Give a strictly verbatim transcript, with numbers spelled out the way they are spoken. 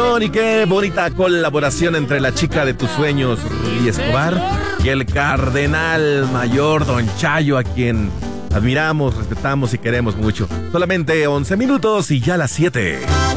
canción y qué bonita colaboración entre la chica de tus sueños, Rubí Escobar, y el cardenal mayor Don Chayo, a quien admiramos, respetamos y queremos mucho. Solamente once minutos y ya las siete.